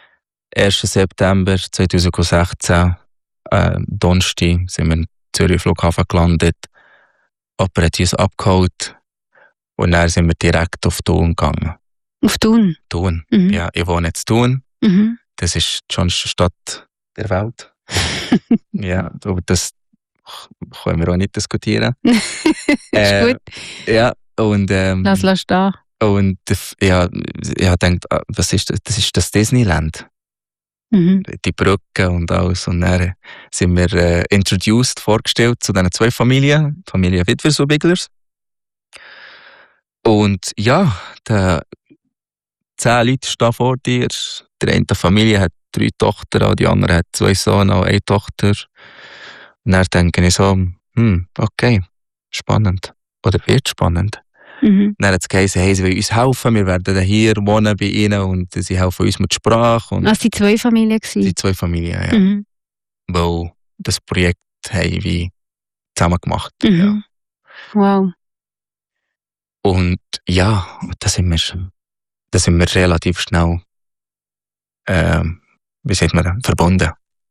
1. September 2016, Donnerstag, sind wir in Zürich Flughafen gelandet. Jemand hat uns abgeholt und dann sind wir direkt auf Thun gegangen. Auf Thun? Thun, Mhm. ja. Ich wohne jetzt Thun. Mhm. Das ist die schönste Stadt der Welt. Ja, aber das können wir auch nicht diskutieren. Ist gut. Ja, und Lass stehen. und ja, ich habe gedacht, was ist das? Das ist das Disneyland. Mhm. Die Brücke und alles. Und dann sind wir vorgestellt zu diesen 2 Familien, die Familie Witwers und Biglers. Und ja, 10 Leute stehen vor dir. Die eine Familie hat 3 Tochter, die andere hat 2 Söhne, auch 1 Tochter. Und dann denke ich so, okay, spannend. Oder wird spannend. Mhm. Dann hat es geheißen, hey, sie wollen uns helfen, wir werden hier wohnen bei ihnen und sie helfen uns mit der Sprache. Und Das waren 2 Familien. die 2 Familien, ja. Mhm. Weil das Projekt haben wir zusammen gemacht. Mhm. Ja. Wow. Und ja, da sind wir relativ schnell, wie sagt man, verbunden.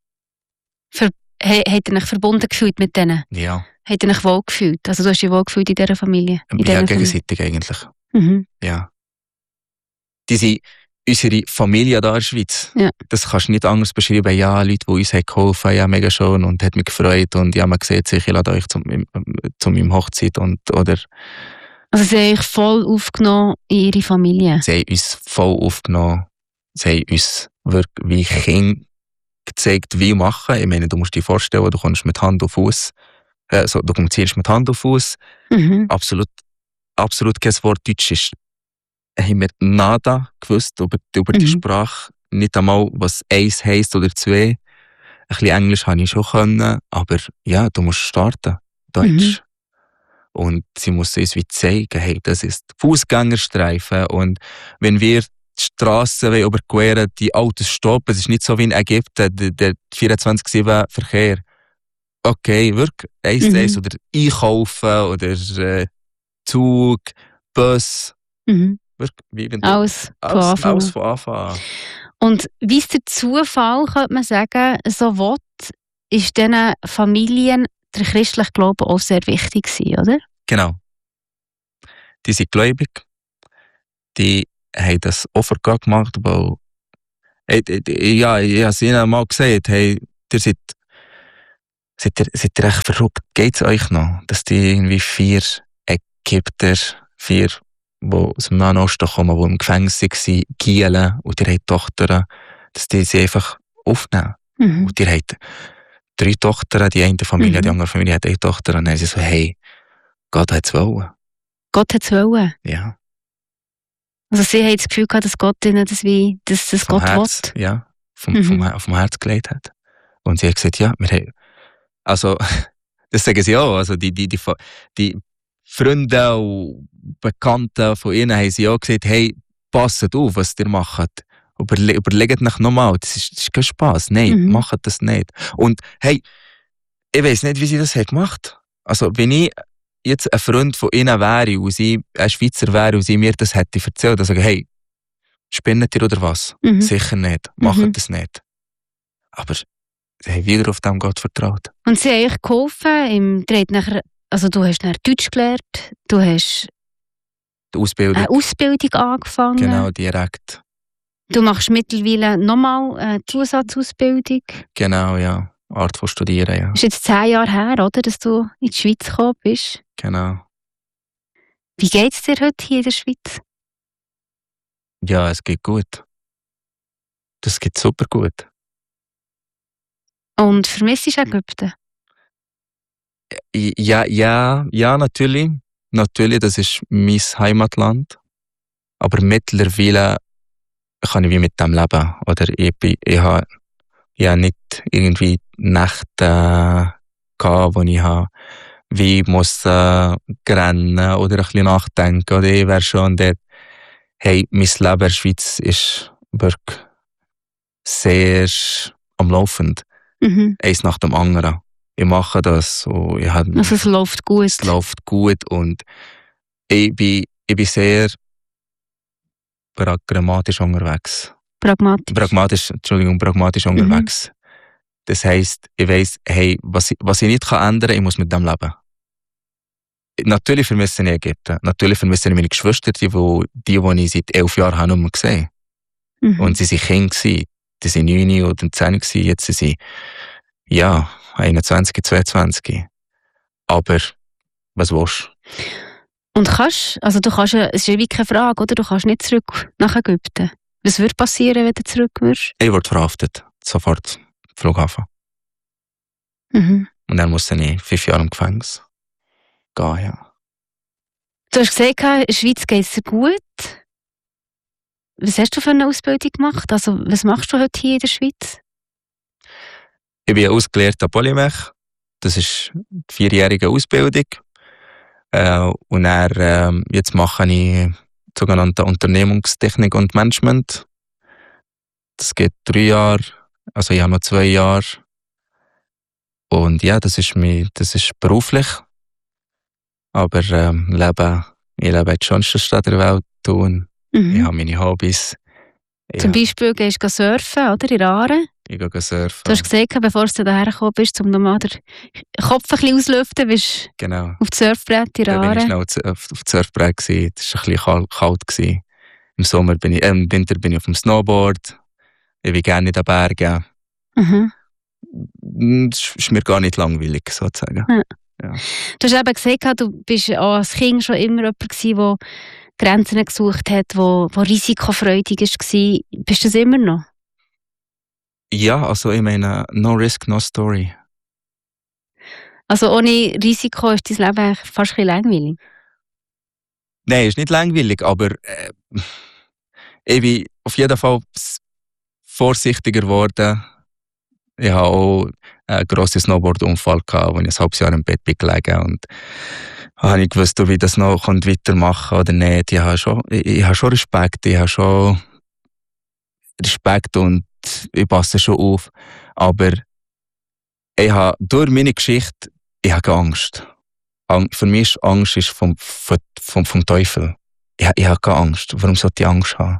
Habt ihr euch verbunden gefühlt mit denen? Ja, Habt ihr euch wohl gefühlt? Also du hast dich wohl gefühlt in dieser Familie? ja, gegenseitig eigentlich. Mhm. Ja. Die sind unsere Familie da in der Schweiz. Ja. Das kannst du nicht anders beschreiben. Ja, Leute, die uns geholfen haben, ja, mega schön und hat mich gefreut und ja, man sieht sich, ich lade euch zu meinem Hochzeit oder... Also sie haben euch voll aufgenommen in ihre Familie? Sie haben uns voll aufgenommen. Sie haben uns wirklich wie Kinder gezeigt, wie machen. Ich meine, du musst dir vorstellen, du kommst mit Hand auf Fuß. Du kommunizierst mit Hand auf Fuß. Mhm. Absolut kein Wort Deutsch ist. Haben wir nada gewusst über die Sprache. Nicht einmal, was 1 heisst oder 2. Ein bisschen Englisch habe ich schon können, aber ja, du musst starten. Deutsch. Mhm. Und sie muss uns wie zeigen, hey, das ist Fußgängerstreifen und wenn wir die Strassen überqueren, die Autos stoppen, es ist nicht so wie in Ägypten, der 24/7 Verkehr. Okay, wirklich, 1 oder einkaufen oder Zug, Bus, Mhm. wirklich, Alles von Anfang an. Und wie es der Zufall, könnte man sagen, so will, ist diesen Familien der christliche Glaube auch sehr wichtig gewesen, oder? Genau. die sind gläubig. Die haben das Opfer gemacht, weil ich habe es ihnen mal gesagt, hey, seid ihr echt verrückt? Geht es euch noch, dass die irgendwie 4 Ägypter, 4, die aus dem Nahen Osten kommen, die im Gefängnis waren, gielen und die haben Tochter, dass die sie einfach aufnehmen? Und die haben 3 Tochter, die eine Familie, die andere Familie hat 1 Tochter, und dann sie so, hey, Gott hat es wollen. Gott hat es wollen? Ja. Also sie haben das Gefühl gehabt, dass Gott ihnen das Gott Herz, will? Ja, vom Herz gelegt hat. Und sie hat gesagt, ja, wir haben, also, das sagen sie auch, also die Freunde und Bekannte von ihnen haben sie auch gesagt, hey, passet auf, was ihr macht. Überlegt euch nochmal, das ist kein Spass. Nein, macht das nicht. Und hey, ich weiss nicht, wie sie das gemacht haben. Also, wenn ich jetzt ein Freund von ihnen wäre und sie ein Schweizer wäre und sie mir das hätte erzählt, dann sage ich, hey, spinnet ihr oder was? Sicher nicht, macht das nicht. Aber sie haben wieder auf dem Gott vertraut. Und sie haben euch geholfen, also du hast nachher Deutsch gelernt, du hast eine Ausbildung angefangen. Genau, direkt. Du machst mittlerweile nochmal eine Zusatzausbildung. Genau, ja. Art von Studieren, ja. Das ist jetzt 10 Jahre her, oder, dass du in die Schweiz gekommen bist. Genau. Wie geht es dir heute hier in der Schweiz? Ja, es geht gut. Das geht super gut. Und vermisst du Ägypten? Ja, natürlich. Natürlich, das ist mein Heimatland. Aber mittlerweile kann ich wie mit dem leben. Oder ich habe nicht irgendwie Nächte gehabt, wo ich wie muss rennen oder ein bisschen nachdenken. Oder ich wäre schon dort, hey, mein Leben in der Schweiz ist wirklich sehr am Laufen. Eins nach dem anderen. Ich mache das. Und also es läuft gut. Es läuft gut und ich bin sehr pragmatisch unterwegs. Pragmatisch unterwegs. Das heisst, ich weiss, hey, was ich nicht ändern kann, ich muss mit dem leben. Natürlich vermisse ich Ägypten. Natürlich vermisse ich meine Geschwister, die ich seit 11 Jahren habe, nicht mehr gesehen. Und sie waren Kinder. Die waren 9 oder 10 gewesen. Jetzt sind sie, 21, 22. Aber, was willst du? Und du kannst, es ist ja wie keine Frage, oder? Du kannst nicht zurück nach Ägypten. Was würde passieren, wenn du zurück wirst? Ich werde verhaftet. Sofort. Flughafen. Und dann muss ich 5 Jahre im Gefängnis gehen, ja. Du hast gesagt, in der Schweiz geht es dir gut. Was hast du für eine Ausbildung gemacht? Also, was machst du heute hier in der Schweiz? Ich bin ausgelehrter Polymech. Das ist eine 4-jährige Ausbildung. Und dann, jetzt mache ich sogenannte Unternehmungstechnik und Management. Das geht 3 Jahre. Also ich habe noch 2 Jahre. Und ja, das ist beruflich. Aber ich lebe in der schönsten Stadt der Welt. Und ich habe meine Hobbys. Zum Beispiel gehst du surfen, oder? In Aare. Ich gehe surfen. Du hast gesagt, bevor du hierher gekommen bist, um nochmal den Kopf ein bisschen auszulüften, bist genau. Auf das Surfbrett in Aare. Da bin ich schnell auf das Surfbrett gewesen. Das war ein bisschen kalt. Im Winter bin ich auf dem Snowboard. Ich bin gerne in den Bergen. Es ist mir gar nicht langweilig, sozusagen. Ja. Du hast eben gesagt, du bist auch als Kind schon immer jemand gewesen, der Grenzen gesucht hat, der risikofreudig war. Bist du das immer noch? Ja, also ich meine, no risk, no story. Also ohne Risiko ist dein Leben eigentlich fast ein bisschen langweilig? Nein, es ist nicht langweilig, aber ich bin auf jeden Fall vorsichtiger geworden. Ich hatte auch einen grossen Snowboard-Unfall, wo ich ein halbes Jahr im Bett bin gelegen und habe nicht gewusst, ob ich das noch weitermachen oder nicht. Ich habe schon Respekt. Und ich passe schon auf. Aber ich habe durch meine Geschichte, ich habe Angst. Für mich ist Angst vom Teufel. Ich habe keine Angst. Warum sollte ich Angst haben?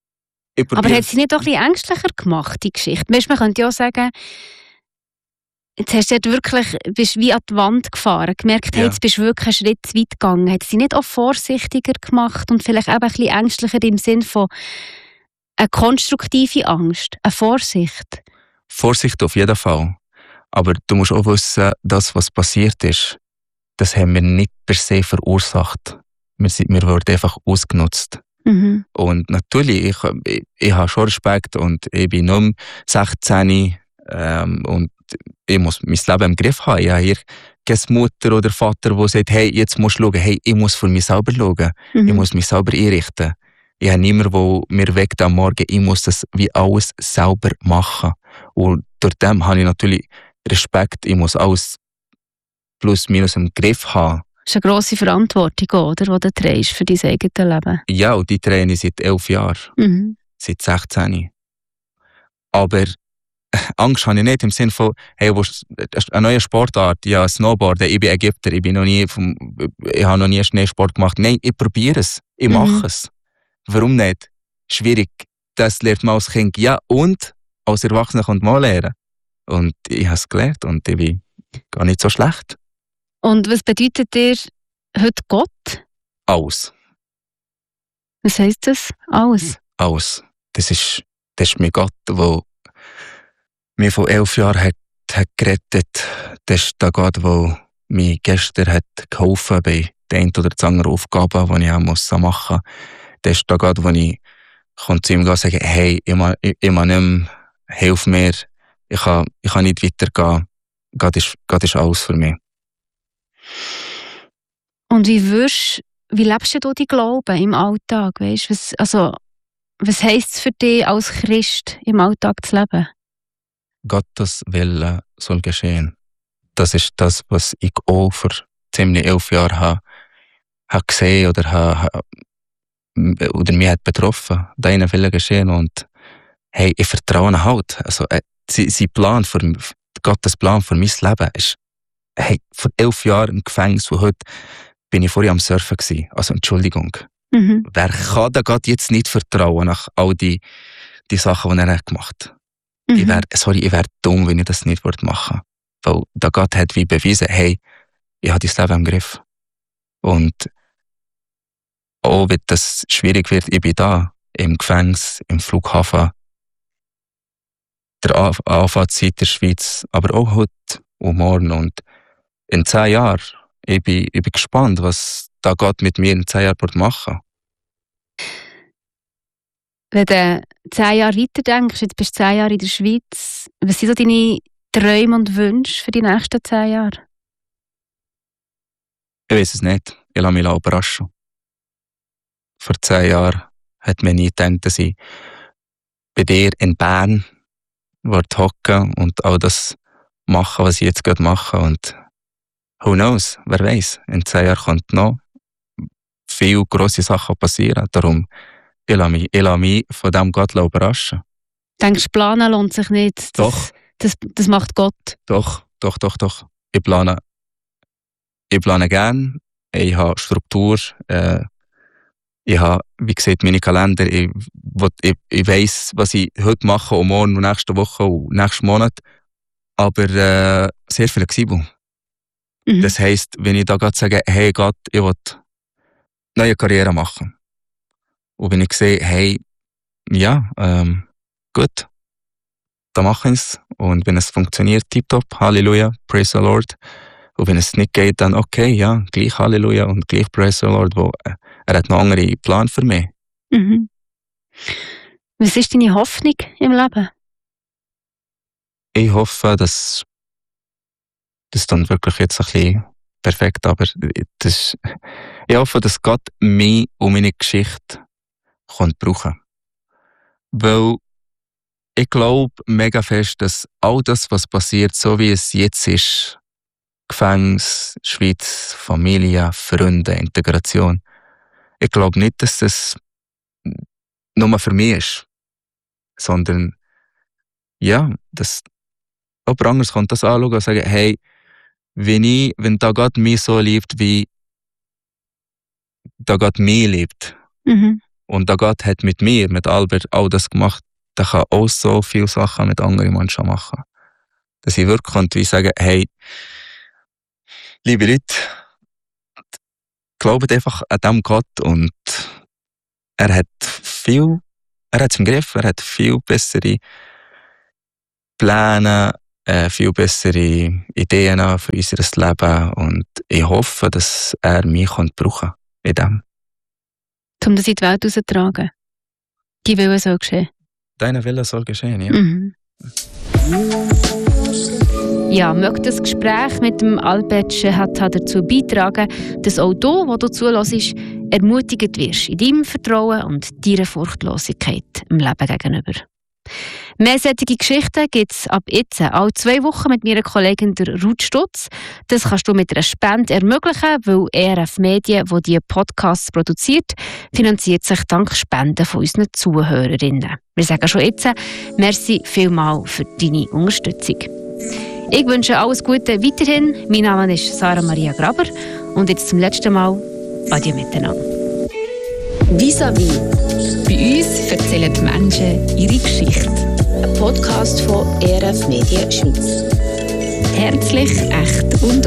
Aber hat sie nicht doch ein bisschen ängstlicher gemacht, die Geschichte? Man könnte ja auch sagen, Jetzt hast du dort wirklich, bist wie an die Wand gefahren, gemerkt, hey, jetzt bist du wirklich einen Schritt zu weit gegangen. Hat sie nicht auch vorsichtiger gemacht und vielleicht eben ein bisschen ängstlicher im Sinn von eine konstruktive Angst, eine Vorsicht? Vorsicht auf jeden Fall. Aber du musst auch wissen, das, was passiert ist, das haben wir nicht per se verursacht. Wir wurden einfach ausgenutzt. Mhm. Und natürlich, ich habe schon Respekt und ich bin nur 16 und ich muss mein Leben im Griff haben. Ich habe hier keine Mutter oder Vater, der sagt, hey, jetzt musst du schauen, hey, ich muss für mich selber schauen. Mhm. Ich muss mich selber einrichten. Ich habe niemanden, der mir weckt am Morgen, ich muss das wie alles selber machen. Und durch dem habe ich natürlich Respekt, ich muss alles plus minus im Griff haben. Das ist eine grosse Verantwortung, oder, die du trägst für dein eigenes Leben. Ja, und die trainiere ich seit 11 Jahren, seit 16. Aber Angst habe ich nicht im Sinne von, hey, eine neue Sportart, ja, Snowboarden, ich bin Ägypter, ich habe noch nie Schneesport gemacht. Nein, ich probiere es, ich mache es. Warum nicht? Schwierig, das lernt man als Kind, ja, und als Erwachsener kann man lernen. Und ich habe es gelernt und ich bin gar nicht so schlecht. Und was bedeutet dir heute Gott? Alles. Was heisst das? Alles? Alles. Das ist mein Gott, der mich vor 11 Jahren hat gerettet. Das ist der Gott, der mir gestern hat geholfen bei den oder anderen Aufgaben, die ich auch machen muss. Das ist der Gott, wo ich zu ihm sagen kann, hey, ich mag nicht mehr, hilf mir, ich kann nicht weitergehen. Gott ist alles für mich. Und wie lebst du deinen Glauben im Alltag? Weißt, was heisst es für dich als Christ im Alltag zu leben? Gottes Wille soll geschehen. Das ist das, was ich auch vor ziemlich 11 Jahren habe gesehen oder mich hat betroffen. Deine Wille geschehen und hey, ich vertraue halt. Also, Gottes Plan für mein Leben ist, hey, vor 11 Jahren im Gefängnis und heute bin ich vorher am Surfen gewesen. Also, Entschuldigung. Wer kann da Gott jetzt nicht vertrauen nach all die Sachen, die er gemacht hat? Ich wäre dumm, wenn ich das nicht machen würde. Weil der Gott hat wie bewiesen, hey, ich habe dein Leben im Griff. Und auch wenn das schwierig wird, ich bin da, im Gefängnis, im Flughafen, der Anfahrtszeit der Schweiz, aber auch heute und morgen. Und in 10 Jahren, ich bin gespannt, was da Gott mit mir in 10 Jahren machen wird. Wenn du 10 Jahre weiter denkst, jetzt bist du 10 Jahre in der Schweiz, was sind so deine Träume und Wünsche für die nächsten 10 Jahre? Ich weiß es nicht. Ich lasse mich überraschen. Vor 10 Jahren hat mir nie gedacht, dass ich bei dir in Bern hocken und all das machen, was ich jetzt gerade mache. Und who knows, wer weiß, in 10 Jahren könnten noch viele grosse Sachen passieren. Darum, ich lasse mich von diesem Gott überraschen. Denkst du, planen lohnt sich nicht? Doch. Das macht Gott? Doch. Ich plane gerne. Ich habe Struktur. Ich habe, wie gesagt, meine Kalender. Ich weiss, was ich heute mache und morgen und nächste Woche und nächsten Monat. Aber sehr flexibel. Das heisst, wenn ich da gerade sage, hey Gott, ich will eine neue Karriere machen. Und wenn ich sehe, hey, ja, gut, dann mache ich es. Und wenn es funktioniert, tipptopp, Halleluja, praise the Lord. Und wenn es nicht geht, dann okay, ja, gleich Halleluja und gleich praise the Lord, wo er hat noch andere Plan für mich. Was ist deine Hoffnung im Leben? Ich hoffe, dass das dann wirklich jetzt ein bisschen perfekt, aber ich hoffe, dass Gott mich und meine Geschichte brauchen kann. Weil ich glaube mega fest, dass all das, was passiert, so wie es jetzt ist, Gefängnis, Schweiz, Familie, Freunde, Integration, ich glaube nicht, dass das nur für mich ist, sondern ja, dass jemand anderes kann das anschauen und sagen, hey, wenn da Gott mich so liebt, wie da Gott mich liebt, und da Gott hat mit mir, mit Albert, all das gemacht, der kann auch so viele Sachen mit anderen Menschen machen. Dass ich wirklich wie sagen, hey, liebe Leute, glaubt einfach an diesem Gott und er hat es im Griff, er hat viel bessere Pläne, viel bessere Ideen für unser Leben und ich hoffe, dass er mich brauchen kann in dem. Um das in die Welt rauszutragen. Die Wille soll geschehen. Deine Wille soll geschehen, ja. Mhm. Ja, möchte das Gespräch mit dem Albert Shehata dazu beitragen, dass auch du, wo du zuhörst, ermutigt wirst in deinem Vertrauen und deiner Furchtlosigkeit im Leben gegenüber. Mehr solche Geschichten gibt es ab jetzt alle 2 Wochen mit meiner Kollegin der Ruth Stutz. Das kannst du mit einer Spende ermöglichen, weil ERF Medien, die diese Podcasts produziert, finanziert sich dank Spenden von unseren Zuhörerinnen. Wir sagen schon jetzt, merci vielmals für deine Unterstützung. Ich wünsche alles Gute weiterhin. Mein Name ist Sarah Maria Graber und jetzt zum letzten Mal Adieu miteinander. Vis-à-vis. Bei uns erzählen die Menschen ihre Geschichte. Ein Podcast von ERF Medien Schweiz. Herzlich, echt und